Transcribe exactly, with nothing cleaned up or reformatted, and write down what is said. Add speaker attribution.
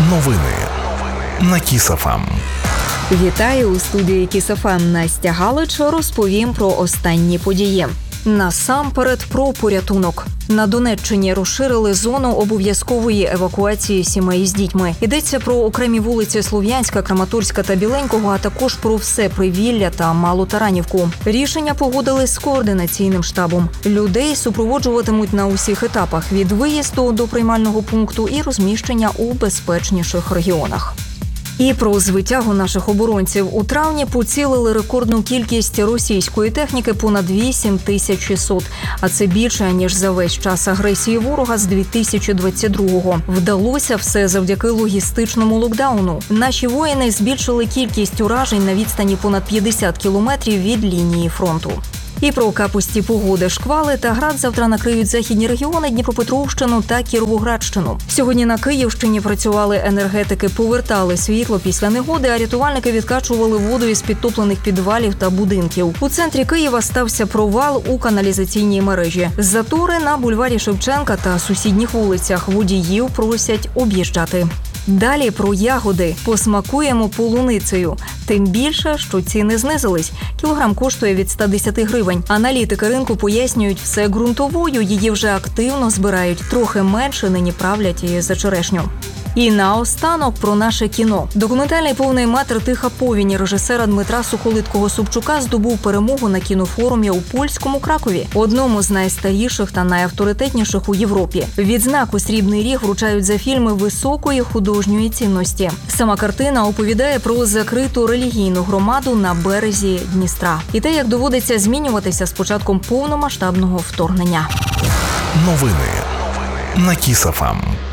Speaker 1: Новини на Кіс.ФМ.
Speaker 2: Вітаю, у студії Кіс.ФМ Настя Галич. Розповім про останні події. Насамперед про порятунок. На Донеччині розширили зону обов'язкової евакуації сімей з дітьми. Йдеться про окремі вулиці Слов'янська, Краматорська та Біленького, а також про все Привілля та Малу Таранівку. Рішення погодили з координаційним штабом. Людей супроводжуватимуть на усіх етапах – від виїзду до приймального пункту і розміщення у безпечніших регіонах. І про звитягу наших оборонців. У травні поцілили рекордну кількість російської техніки – понад вісім тисяч шістсот. А це більше, ніж за весь час агресії ворога з дві тисячі двадцять другого. Вдалося все завдяки логістичному локдауну. Наші воїни збільшили кількість уражень на відстані понад п'ятдесят кілометрів від лінії фронту. І про капусті погоди. Шквали та град завтра накриють західні регіони, Дніпропетровщину та Кіровоградщину. Сьогодні на Київщині працювали енергетики, повертали світло після негоди, а рятувальники відкачували воду із підтоплених підвалів та будинків. У центрі Києва стався провал у каналізаційній мережі. Затори на бульварі Шевченка та сусідніх вулицях. Водіїв просять об'їжджати. Далі про ягоди. Посмакуємо полуницею. Тим більше, що ціни знизились. Кілограм коштує від ста десяти гривень. Аналітики ринку пояснюють, все ґрунтовою. Її вже активно збирають. Трохи менше нині правлять і за черешню. І наостанок про наше кіно. Документальний повний метр «Тиха повінь» режисера Дмитра Соколиткого-Собчука здобув перемогу на кінофорумі у польському Кракові, одному з найстаріших та найавторитетніших у Європі. Відзнаку «Срібний ріг» вручають за фільми високої художньої цінності. Сама картина оповідає про закриту релігійну громаду на березі Дністра. І те, як доводиться змінюватися з початком повномасштабного вторгнення.
Speaker 1: Новини на Кіс.ФМ.